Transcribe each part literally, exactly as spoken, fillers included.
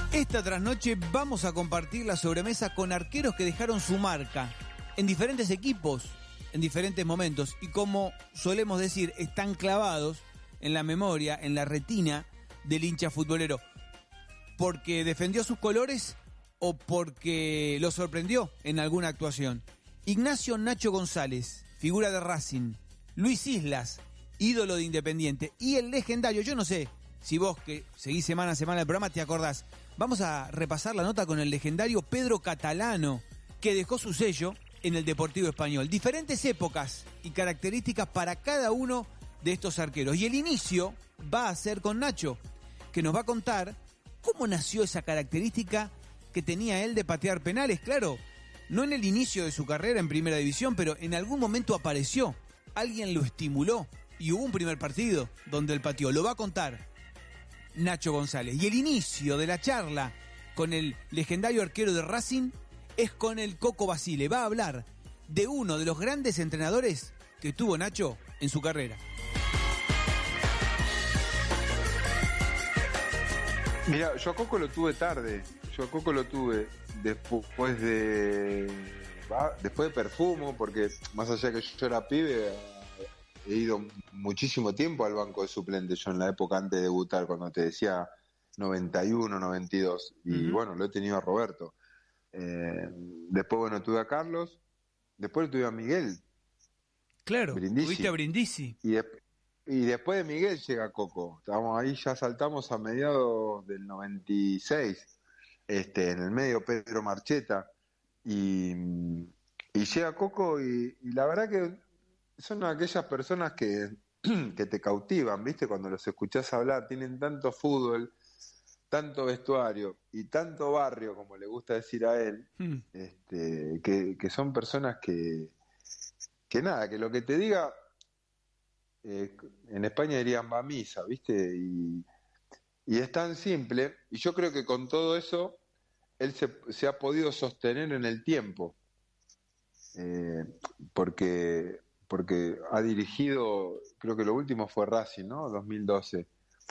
Esta trasnoche vamos a compartir la sobremesa con arqueros que dejaron su marca en diferentes equipos, en diferentes momentos, y como solemos decir, están clavados en la memoria, en la retina del hincha futbolero, porque defendió sus colores o porque lo sorprendió en alguna actuación. Ignacio Nacho González, figura de Racing, Luis Islas, ídolo de Independiente, y el legendario, yo no sé si vos que seguís semana a semana el programa te acordás, vamos a repasar la nota con el legendario Pedro Catalano, que dejó su sello en el Deportivo Español. Diferentes épocas y características para cada uno de estos arqueros. Y el inicio va a ser con Nacho, que nos va a contar cómo nació esa característica que tenía él de patear penales. Claro, no en el inicio de su carrera en Primera División, pero en algún momento apareció. Alguien lo estimuló y hubo un primer partido donde él pateó. Lo va a contar Nacho González. Y el inicio de la charla con el legendario arquero de Racing es con el Coco Basile. Va a hablar de uno de los grandes entrenadores que tuvo Nacho en su carrera. Mira, yo a Coco lo tuve tarde. Yo a Coco lo tuve después de va, después de Perfumo, porque más allá de que yo era pibe, he ido muchísimo tiempo al banco de suplentes, yo en la época antes de debutar, cuando te decía noventa y uno, noventa y dos, y uh-huh. Bueno, lo he tenido a Roberto. Eh, después, bueno, tuve a Carlos, después tuve a Miguel. Claro, Brindisi. Tuviste a Brindisi. Y, de, y después de Miguel llega Coco. Estábamos ahí, ya saltamos a mediados del noventa y seis, este, en el medio Pedro Marcheta, y, y llega Coco, y, y la verdad que son aquellas personas que, que te cautivan, ¿viste? Cuando los escuchás hablar, tienen tanto fútbol, tanto vestuario y tanto barrio, como le gusta decir a él, hmm. este, que, que son personas que, que nada, que lo que te diga, eh, en España dirían va a misa, ¿viste? Y, y es tan simple, y yo creo que con todo eso, él se, se ha podido sostener en el tiempo, eh, porque... porque ha dirigido, creo que lo último fue Racing, ¿no? dos mil doce,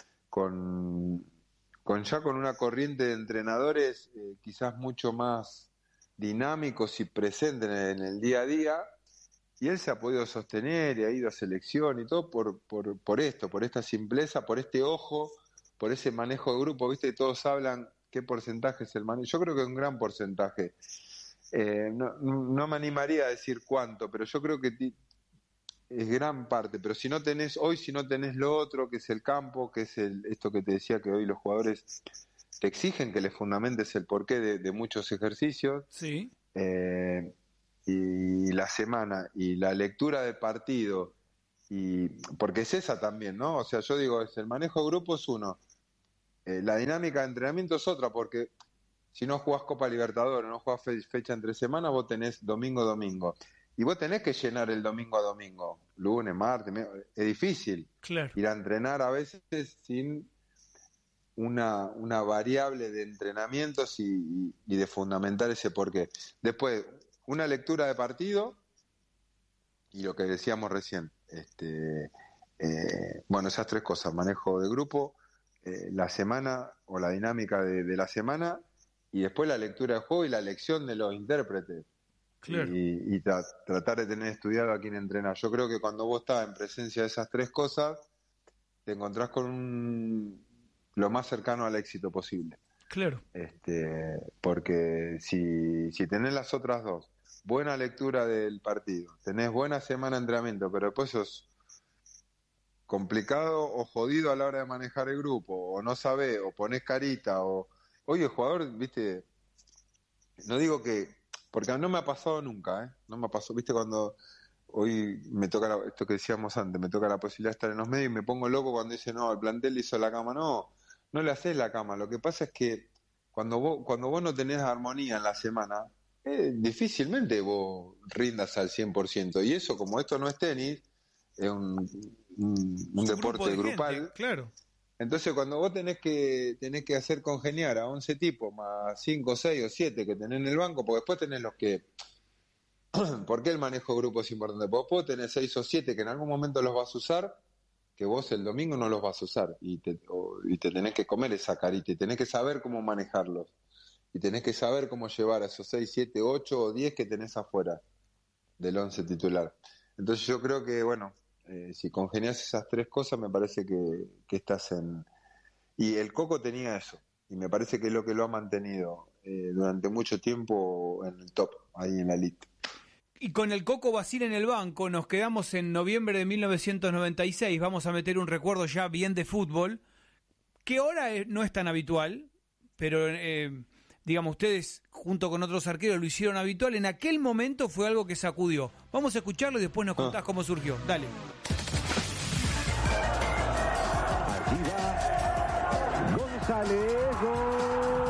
con, con ya con una corriente de entrenadores eh, quizás mucho más dinámicos y presentes en, en el día a día, y él se ha podido sostener y ha ido a selección y todo por, por, por esto, por esta simpleza, por este ojo, por ese manejo de grupo, ¿viste? Todos hablan qué porcentaje es el manejo, yo creo que es un gran porcentaje, eh, no, no me animaría a decir cuánto, pero yo creo que t- es gran parte, pero si no tenés, hoy si no tenés lo otro, que es el campo, que es el, esto que te decía que hoy los jugadores te exigen que les fundamentes el porqué de, de muchos ejercicios, sí. eh, y la semana, y la lectura del partido, y porque es esa también, ¿no? O sea, yo digo, es el manejo de grupo es uno, eh, la dinámica de entrenamiento es otra, porque si no jugás Copa Libertadores, no jugás fe, fecha entre semanas, vos tenés domingo, domingo. Y vos tenés que llenar el domingo a domingo, lunes, martes, es difícil. Claro. Ir a entrenar a veces sin una, una variable de entrenamientos y, y, y de fundamentar ese porqué. Después, una lectura de partido y lo que decíamos recién, este, eh, bueno, esas tres cosas, manejo de grupo, eh, la semana o la dinámica de, de la semana, y después la lectura de juego y la elección de los intérpretes. Claro. Y, y tra- tratar de tener estudiado a quién entrenar. Yo creo que cuando vos estás en presencia de esas tres cosas, te encontrás con un, lo más cercano al éxito posible. Claro. Este, porque si, si tenés las otras dos, buena lectura del partido, tenés buena semana de entrenamiento, pero después sos complicado o jodido a la hora de manejar el grupo, o no sabés, o ponés carita, o oye, el jugador, viste, no digo que, porque no me ha pasado nunca, ¿eh? No me ha pasado, viste, cuando hoy me toca la, esto que decíamos antes, me toca la posibilidad de estar en los medios y me pongo loco cuando dice, no, el plantel le hizo la cama. No, no le haces la cama. Lo que pasa es que cuando vos, cuando vos no tenés armonía en la semana, eh, difícilmente vos rindas al cien por ciento. Y eso, como esto no es tenis, es un, un, un deporte de grupal. Gente, claro. Entonces, cuando vos tenés que tenés que hacer congeniar a once tipos más cinco, seis o siete que tenés en el banco, porque después tenés los que... ¿Por qué el manejo de grupo es importante? Porque vos tenés seis o siete que en algún momento los vas a usar, que vos el domingo no los vas a usar y te, o, y te tenés que comer esa carita y tenés que saber cómo manejarlos y tenés que saber cómo llevar a esos seis, siete, ocho o diez que tenés afuera del once titular. Entonces yo creo que, bueno, eh, si congenias esas tres cosas me parece que, que estás en... Y el Coco tenía eso y me parece que es lo que lo ha mantenido eh, durante mucho tiempo en el top, ahí en la elite. Y con el Coco Basile en el banco nos quedamos en noviembre de mil novecientos noventa y seis, vamos a meter un recuerdo ya bien de fútbol, que ahora no es tan habitual, pero eh, digamos ustedes junto con otros arqueros lo hicieron habitual, en aquel momento fue algo que sacudió. Vamos a escucharlo y después nos contás ah. cómo surgió. Dale. Allí va González, gol.